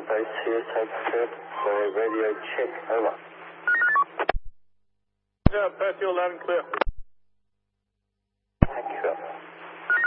base here, take trip, radio check, over. Yeah, Percy, loud and clear.